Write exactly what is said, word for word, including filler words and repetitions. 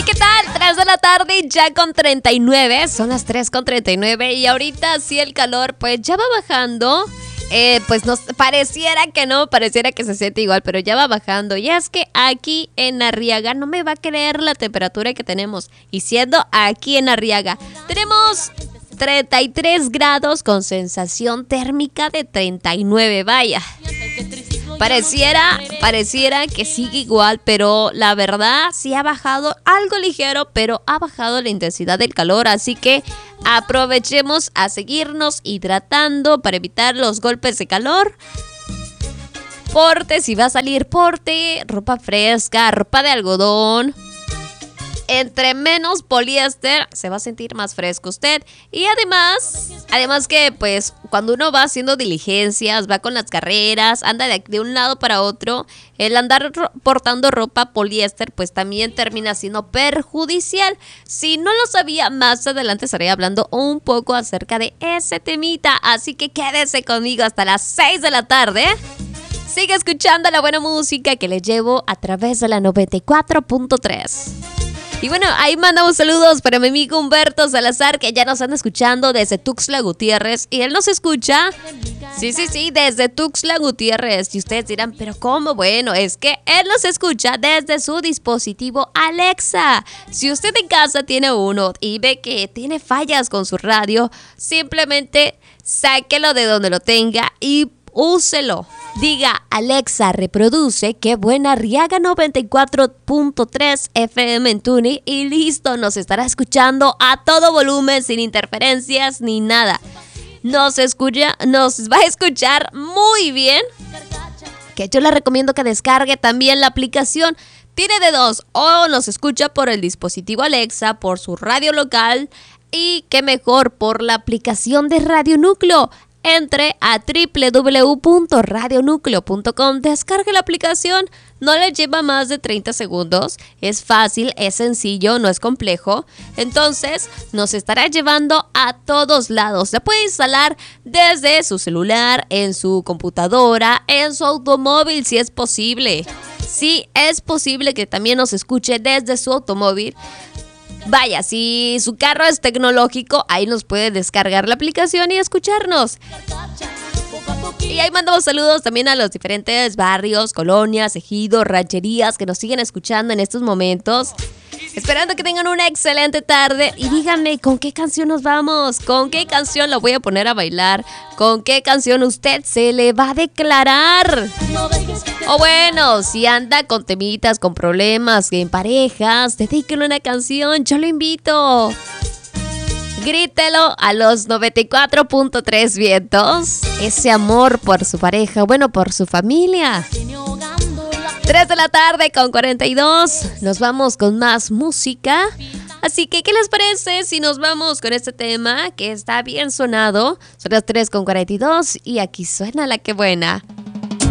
¿qué tal? tres de la tarde ya con treinta y nueve, son las tres con treinta y nueve y ahorita sí el calor pues ya va bajando. Eh, pues nos pareciera que no, pareciera que se siente igual, pero ya va bajando. Y es que aquí en Arriaga no me va a creer la temperatura que tenemos. Y siendo aquí en Arriaga, tenemos treinta y tres grados con sensación térmica de treinta y nueve, vaya. Pareciera, pareciera que sigue igual, pero la verdad sí ha bajado algo ligero, pero ha bajado la intensidad del calor, así que aprovechemos a seguirnos hidratando para evitar los golpes de calor. Porte, si va a salir, porte, ropa fresca, ropa de algodón. Entre menos poliéster se va a sentir más fresco usted. Y además, además que pues cuando uno va haciendo diligencias, va con las carreras, anda de, de un lado para otro, el andar ro- portando ropa poliéster pues también termina siendo perjudicial. Si no lo sabía, más adelante estaré hablando un poco acerca de ese temita. Así que quédese conmigo hasta las seis de la tarde. Sigue escuchando la buena música que le llevo a través de la noventa y cuatro punto tres. Y bueno, ahí mandamos saludos para mi amigo Humberto Salazar, que ya nos anda escuchando desde Tuxtla Gutiérrez. Y él nos escucha, sí, sí, sí, desde Tuxtla Gutiérrez. Y ustedes dirán, ¿pero cómo? Bueno, es que él nos escucha desde su dispositivo Alexa. Si usted en casa tiene uno y ve que tiene fallas con su radio, simplemente sáquelo de donde lo tenga y úselo. Diga, Alexa, reproduce Qué Buena Arriaga noventa y cuatro punto tres F M en Tuni y listo, nos estará escuchando a todo volumen, sin interferencias ni nada. Nos escucha, nos va a escuchar muy bien. Que yo le recomiendo que descargue también la aplicación. Tiene de dos, o nos escucha por el dispositivo Alexa, por su radio local y qué mejor, por la aplicación de Radio Núcleo. Entre a doble u doble u doble u punto radio núcleo punto com, descargue la aplicación, no le lleva más de treinta segundos, es fácil, es sencillo, no es complejo, entonces nos estará llevando a todos lados. La puede instalar desde su celular, en su computadora, en su automóvil si es posible. Sí, es posible que también nos escuche desde su automóvil. Vaya, si su carro es tecnológico, ahí nos puede descargar la aplicación y escucharnos. Y ahí mandamos saludos también a los diferentes barrios, colonias, ejidos, rancherías que nos siguen escuchando en estos momentos. Esperando que tengan una excelente tarde. Y díganme, ¿con qué canción nos vamos? ¿Con qué canción la voy a poner a bailar? ¿Con qué canción usted se le va a declarar? O bueno, si anda con temitas, con problemas en parejas, dedíquenle una canción, yo lo invito. Grítelo a los noventa y cuatro punto tres vientos. Ese amor por su pareja, bueno, por su familia. tres de la tarde con cuarenta y dos. Nos vamos con más música. Así que, ¿qué les parece si nos vamos con este tema que está bien sonado? Son las tres con cuarenta y dos y aquí suena la que buena.